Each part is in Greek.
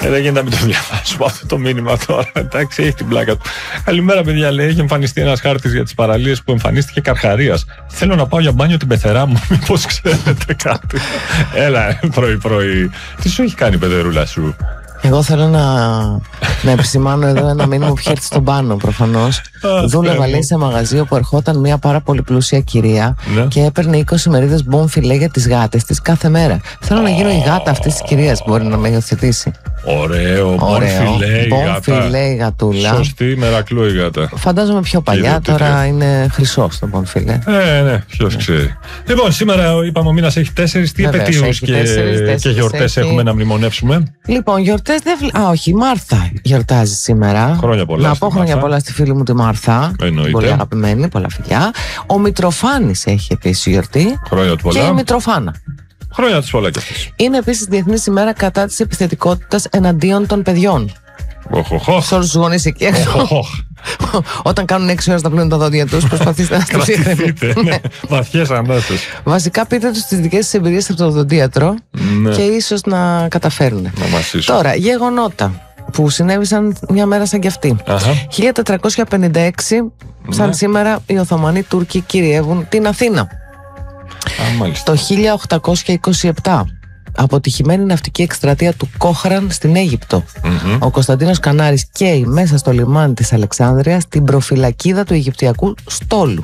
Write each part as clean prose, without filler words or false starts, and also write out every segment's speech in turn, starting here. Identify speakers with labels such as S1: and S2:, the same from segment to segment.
S1: Δεν γίνεται να μην το διαβάσουμε αυτό το μήνυμα τώρα. Εντάξει, έχει την πλάκα του. Καλημέρα, παιδιά, λέει. Έχει εμφανιστεί ένας χάρτης για τις παραλίες που εμφανίστηκε Καρχαρίας. Θέλω να πάω για μπάνιο την πεθερά μου. Μήπως ξέρετε κάτι? Έλα, πρωί-πρωί. Τι σου έχει κάνει η παιδερούλα σου?
S2: Εγώ θέλω να επισημάνω εδώ ένα μήνυμα που έχει έρθει στον πάνω, προφανώς. Δούλευα, λέει, σε μαγαζί όπου ερχόταν μια πάρα πολύ πλούσια κυρία και έπαιρνε 20 μερίδες μπομφιλέ για τις γάτες της κάθε μέρα. Θέλω να γίνω η γάτα αυτής της κυρίας, μπορεί να με υιοθετήσει.
S1: Ωραίο,
S2: μπομφιλέ η γατούλα.
S1: Σωστή, μερακλού η γάτα.
S2: Φαντάζομαι πιο παλιά, τώρα είναι χρυσό το μπομφιλέ.
S1: Ναι, ποιος ξέρει. Λοιπόν, σήμερα είπαμε ο μήνας έχει 4. Τι επετείους και γιορτές έχουμε να μνημονεύσουμε?
S2: Λοιπόν, γιορτές όχι, η Μάρθα γιορτάζει σήμερα.
S1: Χρόνια πολλά.
S2: Να πω χρόνια πολλά στη φίλη μου τη Μάρθα.
S1: Εννοείται.
S2: Πολύ αγαπημένη, πολλά φιλιά. Ο Μητροφάνης έχει επίσης γιορτή.
S1: Χρόνια του πολλά.
S2: Και η Μητροφάνα.
S1: Χρόνια της πολλά κι αυτής.
S2: Είναι επίσης Διεθνής ημέρα κατά της επιθετικότητας εναντίον των παιδιών. Σε όλους τους γονείς εκεί έξω. Όταν κάνουν 6 ώρες να πλύνουν τα δόντια τους, προσπαθήστε να
S1: κρατηθείτε. Βαθιές ανάστες.
S2: Βασικά πείτε τους τις δικές σας εμπειρίες από το οδοντίατρο και ίσως να καταφέρουν. Τώρα, γεγονότα που συνέβησαν μια μέρα σαν κι αυτή. 1456, σαν σήμερα, οι Οθωμανοί Τούρκοι κυριεύουν την Αθήνα. Το 1827, αποτυχημένη ναυτική εκστρατεία του Κόχραν στην Αίγυπτο. Ο Κωνσταντίνος Κανάρης καίει μέσα στο λιμάνι της Αλεξάνδρειας την προφυλακίδα του Αιγυπτιακού στόλου.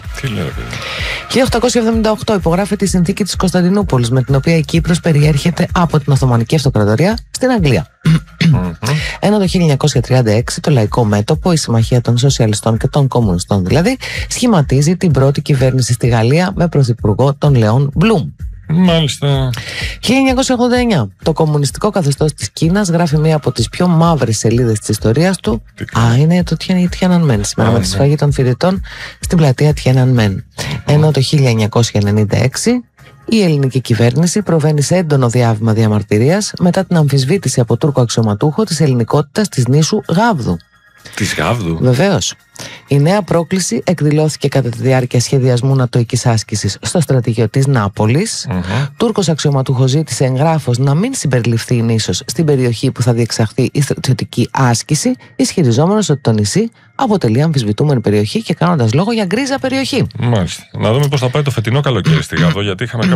S2: 1878 υπογράφεται η συνθήκη της Κωνσταντινούπολης, με την οποία η Κύπρος περιέρχεται από την Οθωμανική Αυτοκρατορία στην Αγγλία. Ενώ το 1936 το Λαϊκό Μέτωπο, η Συμμαχία των Σοσιαλιστών και των Κομμουνιστών δηλαδή, σχηματίζει την πρώτη κυβέρνηση στη Γαλλία με πρωθυπουργό τον Λεόν Μπλουμ.
S1: Μάλιστα.
S2: 1989 το κομμουνιστικό καθεστώς της Κίνας γράφει μία από τις πιο μαύρες σελίδες της ιστορίας του. Είναι το Tiananmen σήμερα, με τη σφαγή των φοιτητών στην πλατεία Tiananmen. Ενώ το 1996 η ελληνική κυβέρνηση προβαίνει σε έντονο διάβημα διαμαρτυρίας μετά την αμφισβήτηση από Τούρκο αξιωματούχο της ελληνικότητας της νήσου Γάβδου.
S1: Της Γάβδου.
S2: Βεβαίως. Η νέα πρόκληση εκδηλώθηκε κατά τη διάρκεια σχεδιασμού νατοικής άσκησης στο στρατηγείο της Νάπολης. Τούρκος αξιωματούχος ζήτησε εγγράφος να μην συμπεριληφθεί η νήσος στην περιοχή που θα διεξαχθεί η στρατιωτική άσκηση, ισχυριζόμενος ότι το νησί αποτελεί αμφισβητούμενη περιοχή και κάνοντας λόγο για γκρίζα περιοχή.
S1: Μάλιστα. Να δούμε πώς θα πάει το φετινό καλοκαίρι στη Γάβδο, γιατί είχαμε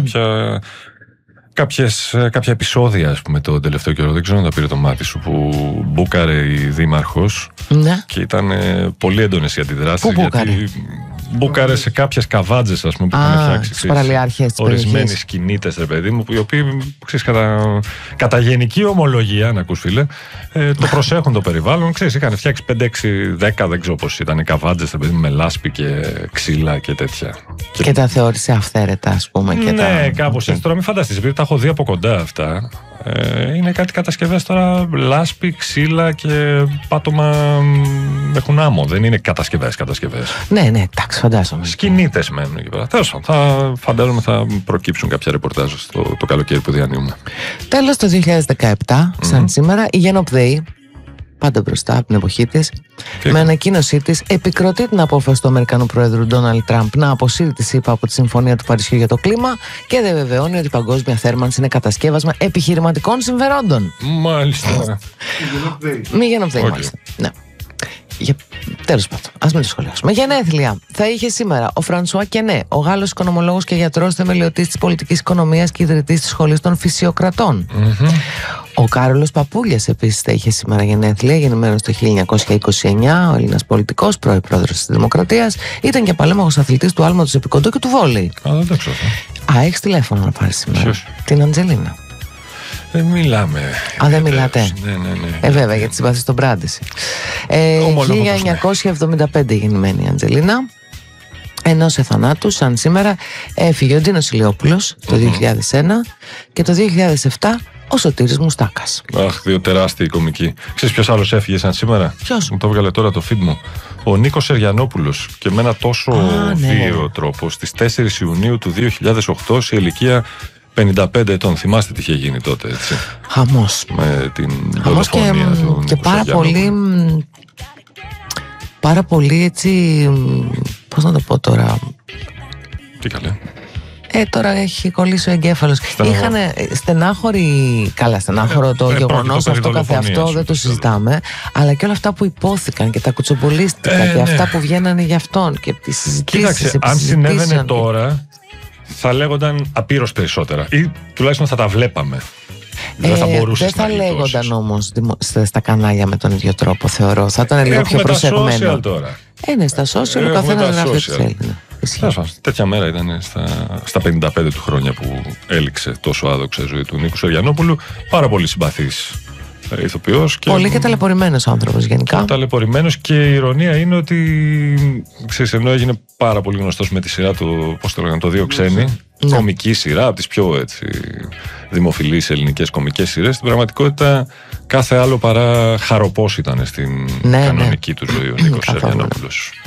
S1: κάποια επεισόδια, ας πούμε, τον τελευταίο καιρό. Δεν ξέρω αν τα πήρε το μάτι σου, που μπούκαρε η δήμαρχος και ήταν πολύ έντονες οι αντιδράσεις.
S2: Πού μπούκαρε?
S1: Μπούκαρε σε κάποιες καβάτζες, ας πούμε, που είχαν φτιάξει ορισμένοι σκηνίτες, ρε παιδί μου, οι οποίοι, ξέρεις, κατά γενική ομολογία, να ακούς, φίλε, το προσέχουν το περιβάλλον. Ξέρεις, είχαν φτιάξει 5, 6, 10, δεν ξέρω πώς ήταν, καβάτζες, ρε παιδί μου, με λάσπη και ξύλα και τέτοια.
S2: Και τα θεώρησε αυθαίρετα, ας πούμε.
S1: Ναι, κάπως έτσι. Τώρα μην φανταστείς, επειδή τα έχω δει από κοντά αυτά. Είναι κάτι κατασκευές τώρα, λάσπη, ξύλα και πάτωμα έχουν άμμο. Δεν είναι κατασκευές.
S2: Ναι, εντάξει, φαντάζομαι.
S1: Σκηνίτες μένουν εκεί πέρα. Τέλος πάντων, φαντάζομαι θα προκύψουν κάποια ρεπορτάζ το καλοκαίρι που διανύουμε.
S2: Τέλος, το 2017, σαν σήμερα, η Γενοπδέη, πάντα μπροστά από την εποχή της, με ανακοίνωσή της επικροτεί την απόφαση του Αμερικανού Πρόεδρου Ντόναλντ Τραμπ να αποσύρει τη ΣΥΠΑ από τη Συμφωνία του Παρισιού για το κλίμα και δεν βεβαιώνει ότι η παγκόσμια θέρμανση είναι κατασκεύασμα επιχειρηματικών συμφερόντων.
S1: Μάλιστα.
S2: Μη Γενοπδέη, μάλιστα. Ναι. Τέλος πάντων, ας μην το σχολιάσουμε. Γενέθλια θα είχε σήμερα ο Φρανσουά Κενέ, ο Γάλλος οικονομολόγος και γιατρός, θεμελιωτής της πολιτικής οικονομίας και ιδρυτής της Σχολής των Φυσιοκρατών. Ο Κάρολος Παπούλιας επίσης θα είχε σήμερα γενέθλια, γεννημένος το 1929, ο Έλληνας πολιτικός, πρώην πρόεδρος της Δημοκρατίας, ήταν και παλέμαχος αθλητής του άλματος επικοντού και του βόλεϊ.
S1: Δεν το ξέρω.
S2: Έχεις τηλέφωνο να πάρεις σήμερα? Την Αντζελίνα.
S1: Δεν μιλάμε.
S2: Δεν μιλάτε?
S1: Ναι.
S2: Βέβαια, γιατί συμπαθείς τον Μπράντεση. 1975 γεννημένη η Αντζελίνα. Ενώ σε θανάτου, σαν σήμερα, έφυγε ο Ντίνος Ηλιόπουλος το 2001 και το 2007 ο Σωτήρης Μουστάκας.
S1: Αχ, δύο τεράστιοι κομικοί. Ξέρεις ποιος άλλος έφυγε σαν σήμερα?
S2: Ποιος?
S1: Μου το έβγαλε τώρα το feed μου. Ο Νίκος Σεριανόπουλος, και με ένα τόσο βίαιο τρόπο, στις 4 Ιουνίου του 2008, σε ηλικία 55 ετών. Θυμάστε τι είχε γίνει τότε, έτσι?
S2: Χαμός.
S1: Με την δολοφονία του
S2: και πάρα πολύ έτσι, πώς να το πω τώρα,
S1: τι καλέ,
S2: Τώρα έχει κολλήσει ο εγκέφαλος. Είχαν στενάχωρο το γεγονός αυτό καθεαυτό, δεν το συζητάμε. Αλλά και όλα αυτά που υπόθηκαν και τα κουτσομπολίστικα και αυτά που βγαίνανε για αυτόν και τις συζητήσεις.
S1: Κοίταξε, αν συνέβαινε τώρα, θα λέγονταν απείρως περισσότερα. Ή τουλάχιστον θα τα βλέπαμε. Δεν
S2: θα λέγονταν όμως στα κανάλια με τον ίδιο τρόπο, θεωρώ. Θα ήταν λίγο πιο προσεγμένο.
S1: Έχουμε τα social τώρα.
S2: Ναι, στα social ο καθένας γράφει ό,τι θέλει.
S1: Τέτοια μέρα ήταν στα 55 του χρόνια που έληξε τόσο άδοξα η ζωή του Νίκου Σεριανόπουλου. Πάρα πολύ συμπαθής ηθοποιός.
S2: Πολύ και ταλαιπωρημένος άνθρωπος γενικά.
S1: Ταλαιπωρημένος, και η ηρωνία είναι ότι ξέρεις, ενώ έγινε πάρα πολύ γνωστός με τη σειρά του, πώς το λέγανε, το Δύο Ξένοι, κομική σειρά, από τις πιο δημοφιλείς ελληνικές κομικές σειρές, στην πραγματικότητα κάθε άλλο παρά χαροπός ήταν στην κανονική του ζωή ο Νίκος Σεριανόπουλος.